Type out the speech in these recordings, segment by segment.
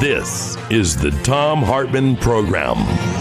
This is the Thom Hartmann Program.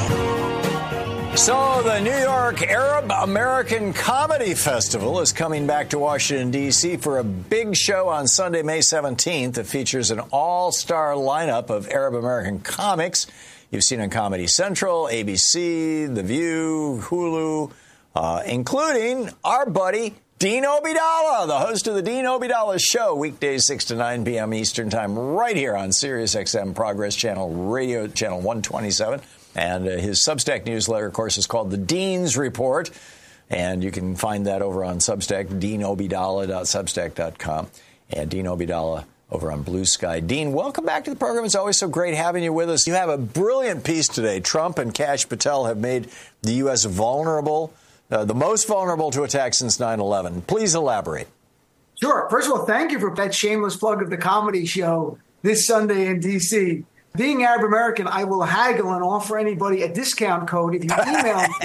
So the New York Arab American Comedy Festival is coming back to Washington, D.C. for a big show on Sunday, May 17th. It features an all-star lineup of Arab American comics you've seen on Comedy Central, ABC, The View, Hulu, including our buddy Dean Obeidallah, the host of the Dean Obeidallah Show, weekdays 6 to 9 p.m. Eastern Time, right here on SiriusXM Progress Channel, Radio Channel 127. And his Substack newsletter, of course, is called The Dean's Report. And you can find that over on Substack, deanobeidallah.substack.com. And Dean Obeidallah over on Blue Sky. Dean, welcome back to the program. It's always so great having you with us. You have a brilliant piece today. Trump and Kash Patel have made the U.S. vulnerable, the most vulnerable to attack since 9/11. Please elaborate. Sure. First of all, thank you for that shameless plug of the comedy show this Sunday in D.C. Being Arab American, I will haggle and offer anybody a discount code if you email me,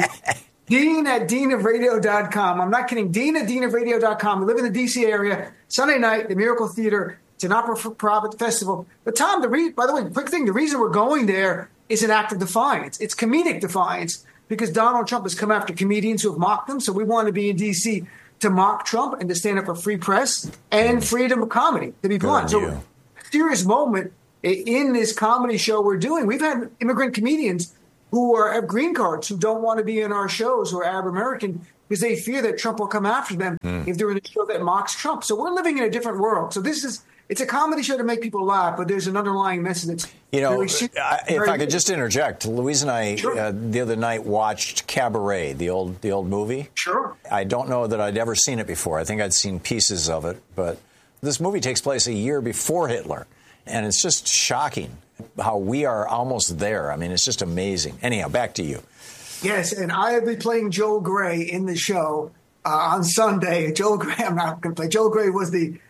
dean@deanofradio.com. I'm not kidding. Dean@deanofradio.com. We live in the D.C. area. Sunday night, the Miracle Theater. It's an opera-for-profit festival. But, Tom, by the way, quick thing, the reason we're going there is an act of defiance. It's comedic defiance because Donald Trump has come after comedians who have mocked him. So we want to be in D.C. to mock Trump and to stand up for free press and freedom of comedy, to be blunt. So, serious moment. In this comedy show we're doing, we've had immigrant comedians who have green cards who don't want to be in our shows who are Arab American because they fear that Trump will come after them if they're in a show that mocks Trump. So we're living in a different world. So it's a comedy show to make people laugh, but there's an underlying message that's very serious. If I could just interject, Louise and I the other night watched Cabaret, the old movie. Sure. I don't know that I'd ever seen it before. I think I'd seen pieces of it, but this movie takes place a year before Hitler. And it's just shocking how we are almost there. I mean, it's just amazing. Anyhow, back to you. Yes, and I'll be playing Joel Grey in the show on Sunday. Joel Grey, I'm not going to play. Joel Grey was the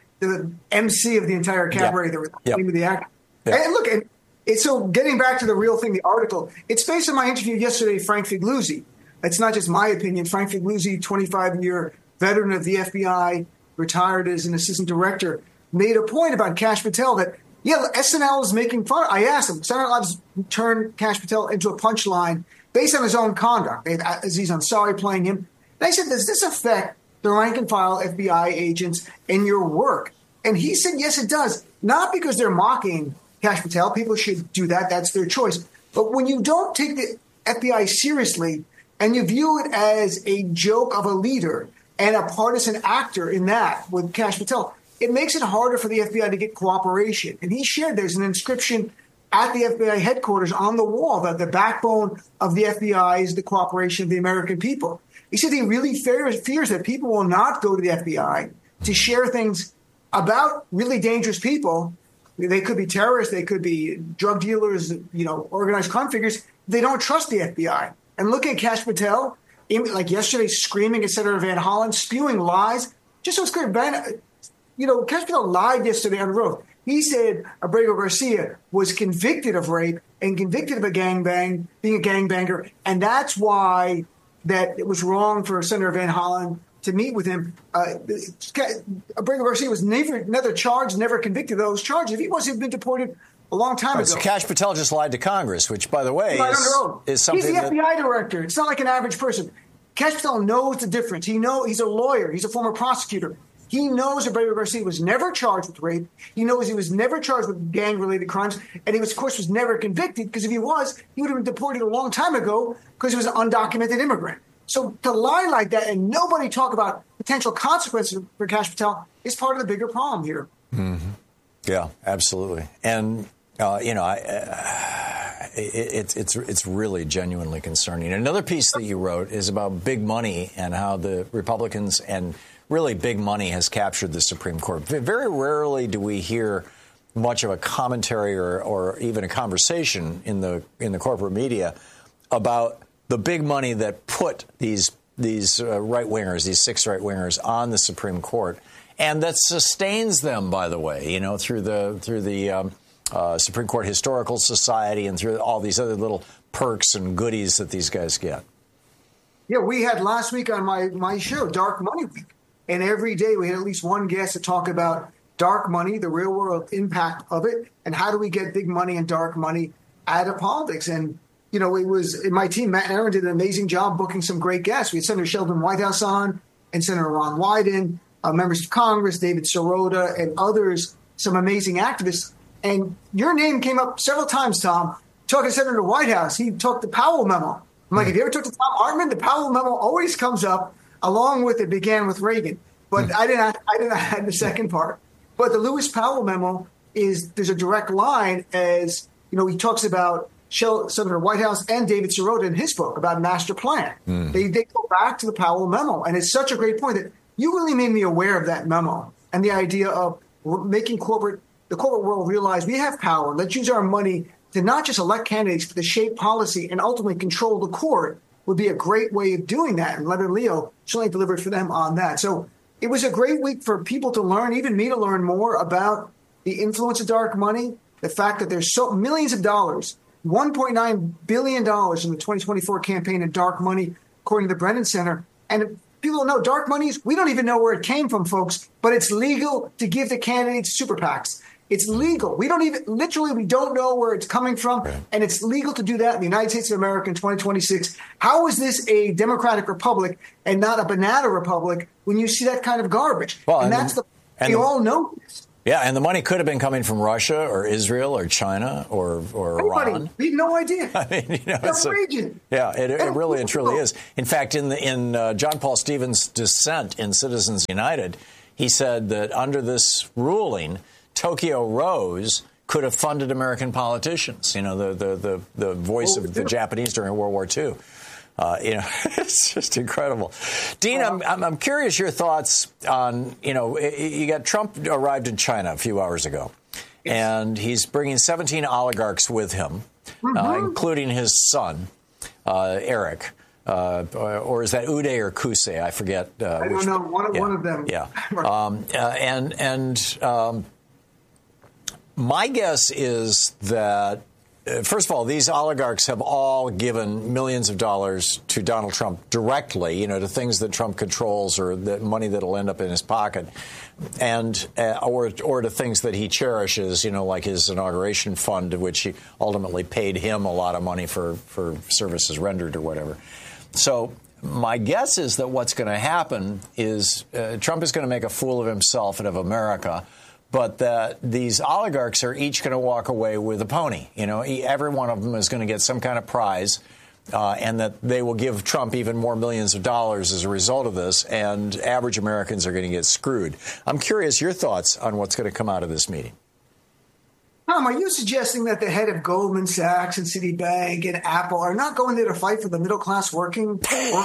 MC of the entire cabaret. The name of the actor. Yep. And look, so getting back to the real thing, the article, it's based on my interview yesterday with Frank Figliuzzi. It's not just my opinion. Frank Figliuzzi, 25-year veteran of the FBI, retired as an assistant director, made a point about Kash Patel that SNL is making fun. I asked him, Senator Labs turned Kash Patel into a punchline based on his own conduct. Aziz Ansari playing him. And I said, does this affect the rank and file FBI agents in your work? And he said, yes, it does. Not because they're mocking Kash Patel. People should do that. That's their choice. But when you don't take the FBI seriously and you view it as a joke of a leader and a partisan actor in that with Kash Patel, it makes it harder for the FBI to get cooperation. And he shared there's an inscription at the FBI headquarters on the wall that the backbone of the FBI is the cooperation of the American people. He said he really fears that people will not go to the FBI to share things about really dangerous people. They could be terrorists. They could be drug dealers, organized crime figures. They don't trust the FBI. And looking at Kash Patel, like yesterday, screaming at Senator Van Hollen, spewing lies, just so it's clear, Kash Patel lied yesterday under oath. He said Abrego Garcia was convicted of rape and convicted of being a gangbanger, and that's why that it was wrong for Senator Van Hollen to meet with him. Abrego Garcia was never charged, never convicted of those charges. If he was, he'd been deported a long time ago. So Kash Patel just lied to Congress, which, by the way, is something. He's the FBI director. It's not like an average person. Kash Patel knows the difference. He's a lawyer. He's a former prosecutor. He knows Abrego Garcia was never charged with rape. He knows he was never charged with gang-related crimes. And he, of course, was never convicted because if he was, he would have been deported a long time ago because he was an undocumented immigrant. So to lie like that and nobody talk about potential consequences for Kash Patel is part of the bigger problem here. Mm-hmm. Yeah, absolutely. And, it's really genuinely concerning. Another piece that you wrote is about big money and how the Republicans and really big money has captured the Supreme Court. Very rarely do we hear much of a commentary or even a conversation in the corporate media about the big money that put these right-wingers, these six right-wingers on the Supreme Court, and that sustains them, by the way, through the Supreme Court Historical Society and through all these other little perks and goodies that these guys get. Yeah, we had last week on my show, Dark Money Week. And every day we had at least one guest to talk about dark money, the real world impact of it, and how do we get big money and dark money out of politics. And, it was in my team, Matt and Aaron did an amazing job booking some great guests. We had Senator Sheldon Whitehouse on and Senator Ron Wyden, members of Congress, David Sirota, and others, some amazing activists. And your name came up several times, Tom. Talking to Senator Whitehouse, he talked the Powell memo. I'm like, have you ever talked to Thom Hartmann? The Powell memo always comes up, along with it began with Reagan. But I didn't add the second part. But the Lewis Powell memo there's a direct line as, he talks about Senator Whitehouse and David Sirota in his book about master plan. They go back to the Powell memo. And it's such a great point that you really made me aware of that memo and the idea of making the corporate world realize we have power. Let's use our money to not just elect candidates, but to shape policy and ultimately control the court would be a great way of doing that. And Leonard Leo certainly delivered for them on that. So it was a great week for people to learn, even me to learn more about the influence of dark money, the fact that there's so millions of dollars, $1.9 billion in the 2024 campaign in dark money, according to the Brennan Center. And people don't know dark money we don't even know where it came from, folks, but it's legal to give to candidates super PACs. It's legal. We don't know where it's coming from, and it's legal to do that in the United States of America in 2026. How is this a democratic republic and not a banana republic when you see that kind of garbage? Well, we all know this. Yeah, and the money could have been coming from Russia or Israel or China or Iran. We have no idea. I mean, it's outrageous. It really and truly is. In fact, in John Paul Stevens' dissent in Citizens United, he said that under this ruling, Tokyo Rose could have funded American politicians, the voice of the Japanese during World War II. It's just incredible. Dean, I'm curious your thoughts on, you got Trump arrived in China a few hours ago, and he's bringing 17 oligarchs with him, including his son, Eric. Or is that Uday or Kusei? I forget. I don't know. One of them. Yeah. My guess is that, first of all, these oligarchs have all given millions of dollars to Donald Trump directly, to things that Trump controls or the money that will end up in his pocket, and or to things that he cherishes, like his inauguration fund, which he ultimately paid him a lot of money for services rendered or whatever. So my guess is that what's going to happen is Trump is going to make a fool of himself and of America, but that these oligarchs are each going to walk away with a pony. Every one of them is going to get some kind of prize, and that they will give Trump even more millions of dollars as a result of this, and average Americans are going to get screwed. I'm curious your thoughts on what's going to come out of this meeting. Tom, are you suggesting that the head of Goldman Sachs and Citibank and Apple are not going there to fight for the middle-class workers?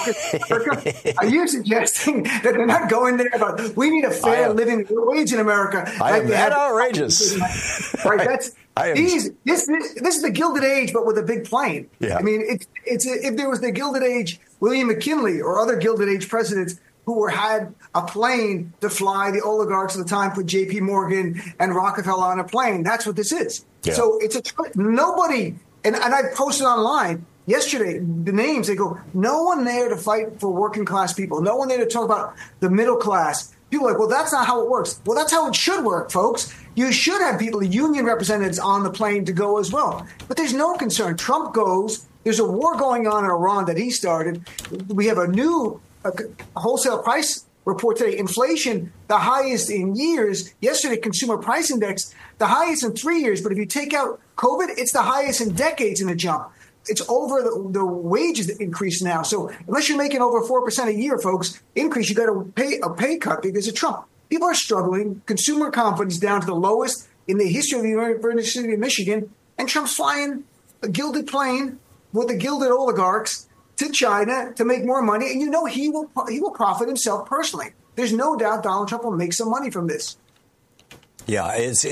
Are you suggesting that they're not going there about we need a fair living wage in America? I am that outrageous. Right, this is the Gilded Age, but with a big plane. Yeah. I mean, if there was the Gilded Age, William McKinley or other Gilded Age presidents who had a plane to fly the oligarchs at the time, put J.P. Morgan and Rockefeller on a plane. That's what this is. Yeah. So it's nobody, and I posted online yesterday the names. They go, no one there to fight for working class people. No one there to talk about the middle class. People are like, well, that's not how it works. Well, that's how it should work, folks. You should have people, the union representatives on the plane to go as well. But there's no concern. Trump goes. There's a war going on in Iran that he started. We have a new wholesale price report today. Inflation, the highest in years. Yesterday, consumer price index, the highest in 3 years. But if you take out COVID, it's the highest in decades in a jump. It's over the wages that increase now. So unless you're making over 4% a year, folks, increase, you got to pay a pay cut because of Trump. People are struggling. Consumer confidence down to the lowest in the history of the University of Michigan. And Trump's flying a gilded plane with the gilded oligarchs to China to make more money, and he will profit himself personally. There's no doubt Donald Trump will make some money from this. Yeah, it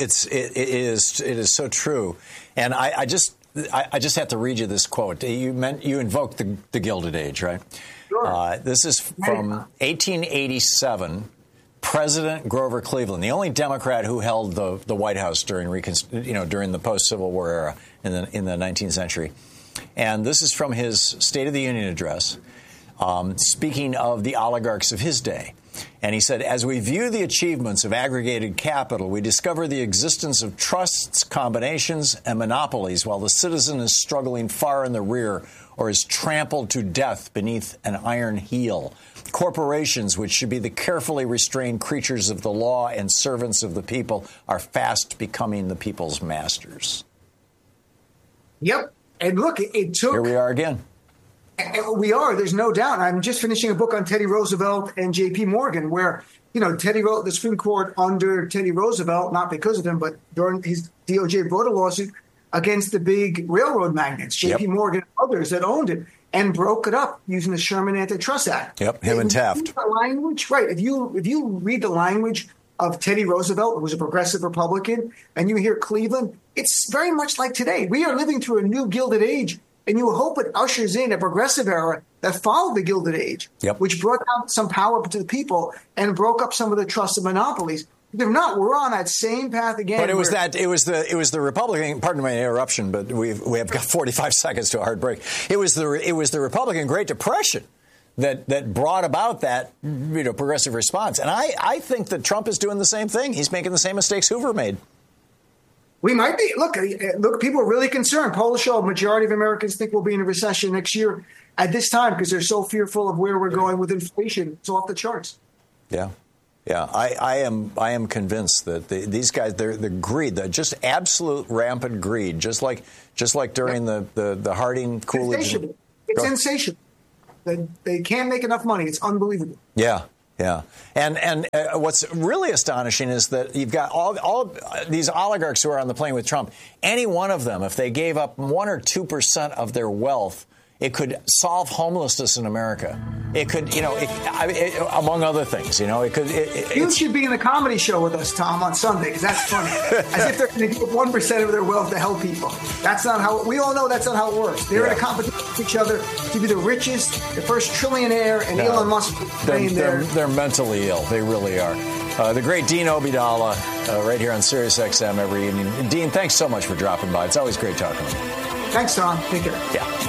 is so true, and I just have to read you this quote. You invoked the Gilded Age, right? Sure. This is from 1887. President Grover Cleveland, the only Democrat who held the White House during the post-Civil War era in the 19th century. And this is from his State of the Union address, speaking of the oligarchs of his day. And he said, as we view the achievements of aggregated capital, we discover the existence of trusts, combinations, and monopolies, while the citizen is struggling far in the rear or is trampled to death beneath an iron heel. Corporations, which should be the carefully restrained creatures of the law and servants of the people, are fast becoming the people's masters. Yep. And look, it took... Here we are again. We are. There's no doubt. I'm just finishing a book on Teddy Roosevelt and J.P. Morgan, where, the Supreme Court under Teddy Roosevelt, not because of him, but during his DOJ brought a lawsuit against the big railroad magnates, J.P. Morgan and others that owned it, and broke it up using the Sherman Antitrust Act. Yep, him and Taft. Language, right. If you read the language of Teddy Roosevelt, who was a progressive Republican, and you hear Cleveland, it's very much like today. We are living through a new Gilded Age. And you hope it ushers in a progressive era that followed the Gilded Age, which brought down some power to the people and broke up some of the trusts and monopolies. If not, we're on that same path again. But it was the Republican. Pardon my interruption, but we have got 45 seconds to a hard break. It was the Republican Great Depression that brought about that progressive response, and I think that Trump is doing the same thing. He's making the same mistakes Hoover made. We might be. Look, people are really concerned. Polls show a majority of Americans think we'll be in a recession next year at this time because they're so fearful of where we're going with inflation. It's off the charts. Yeah. I am convinced that these guys, the greed, the just absolute rampant greed, just like during the Harding Coolidge. It's insatiable. They can't make enough money. It's unbelievable. Yeah. Yeah. And what's really astonishing is that you've got all these oligarchs who are on the plane with Trump. Any one of them, if they gave up 1 or 2% of their wealth, it could solve homelessness in America. It could, among other things, it could. You should be in the comedy show with us, Tom, on Sunday, because that's funny. As if they're going to give 1% of their wealth to help people. That's not how, we all know that's not how it works. They're in a competition with each other to be the richest, the first trillionaire, and Elon Musk. They're mentally ill. They really are. The great Dean Obeidallah, right here on Sirius XM every evening. Dean, thanks so much for dropping by. It's always great talking to you. Thanks, Tom. Take care. Yeah.